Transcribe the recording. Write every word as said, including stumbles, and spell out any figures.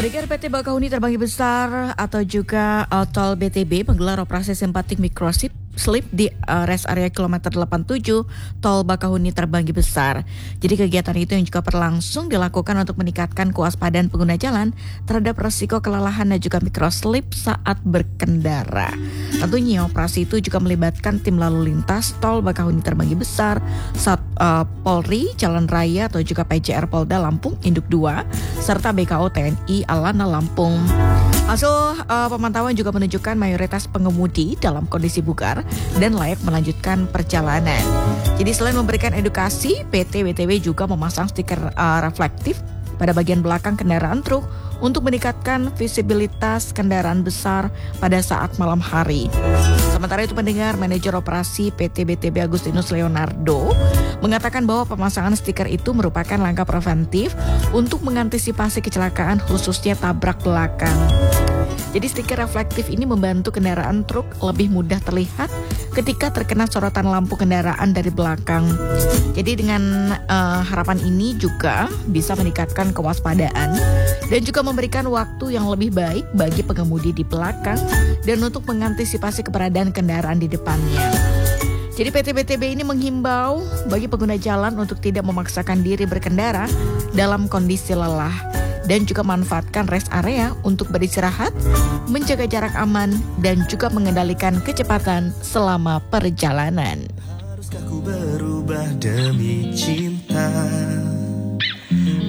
Peringkat P T Bakahuni Terbanggi Besar atau juga uh, Tol B T B menggelar operasi simpatik microchip slip di uh, rest area kilometer delapan puluh tujuh Tol Bakahuni Terbanggi Besar. Jadi kegiatan itu yang juga berlangsung dilakukan untuk meningkatkan kewaspadaan pengguna jalan terhadap resiko kelelahan dan juga microslip saat berkendara. Tentunya operasi itu juga melibatkan tim lalu lintas Tol Bakahuni Terbanggi Besar, Sat, uh, Polri, Jalan Raya atau juga P J R Polda Lampung Induk dua, serta B K O T N I Alana Lampung. Hasil uh, pemantauan juga menunjukkan mayoritas pengemudi dalam kondisi bugar dan layak melanjutkan perjalanan. Jadi selain memberikan edukasi, P T B T B juga memasang stiker uh, reflektif pada bagian belakang kendaraan truk untuk meningkatkan visibilitas kendaraan besar pada saat malam hari. Sementara itu pendengar, manajer operasi P T B T B Agustinus Leonardo mengatakan bahwa pemasangan stiker itu merupakan langkah preventif untuk mengantisipasi kecelakaan khususnya tabrak belakang. Jadi stiker reflektif ini membantu kendaraan truk lebih mudah terlihat ketika terkena sorotan lampu kendaraan dari belakang. Jadi dengan uh, harapan ini juga bisa meningkatkan kewaspadaan dan juga memberikan waktu yang lebih baik bagi pengemudi di belakang dan untuk mengantisipasi keberadaan kendaraan di depannya. Jadi P T B T B ini menghimbau bagi pengguna jalan untuk tidak memaksakan diri berkendara dalam kondisi lelah dan juga manfaatkan rest area untuk beristirahat, menjaga jarak aman dan juga mengendalikan kecepatan selama perjalanan. Haruskah ku berubah demi cinta?